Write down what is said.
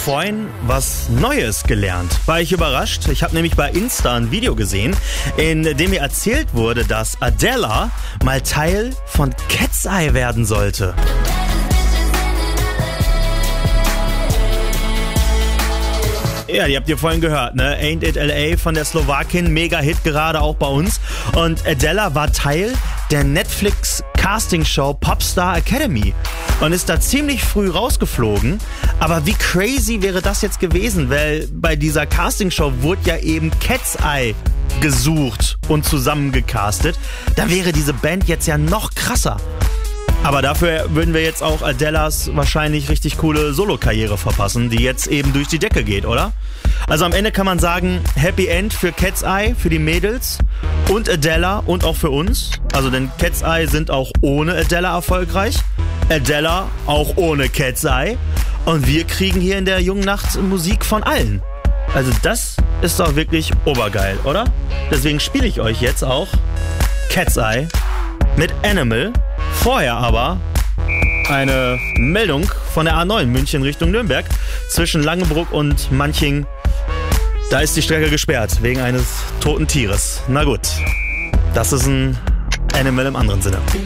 vorhin was Neues gelernt. War ich überrascht? Ich habe nämlich bei Insta ein Video gesehen, in dem mir erzählt wurde, dass Adele mal Teil von Cat's Eye werden sollte. Ja, die habt ihr vorhin gehört, ne? Ain't It L.A. von der Slowakin, Mega-Hit gerade auch bei uns. Und Adele war Teil der Netflix-Casting-Show Popstar Academy und ist da ziemlich früh rausgeflogen. Aber wie crazy wäre das jetzt gewesen, weil bei dieser Casting-Show wurde ja eben Cat's Eye gesucht und zusammengecastet. Da wäre diese Band jetzt ja noch krasser. Aber dafür würden wir jetzt auch Adelas wahrscheinlich richtig coole Solo-Karriere verpassen, die jetzt eben durch die Decke geht, oder? Also am Ende kann man sagen, Happy End für Cat's Eye, für die Mädels und Adele und auch für uns. Also denn Cat's Eye sind auch ohne Adele erfolgreich, Adele auch ohne Cat's Eye und wir kriegen hier in der jungen Nacht Musik von allen. Also das ist doch wirklich obergeil, oder? Deswegen spiele ich euch jetzt auch Cat's Eye mit Animal. Vorher aber eine Meldung von der A9 München Richtung Nürnberg zwischen Langenbruck und Manching. Da ist die Strecke gesperrt wegen eines toten Tieres. Na gut, das ist ein Animal im anderen Sinne.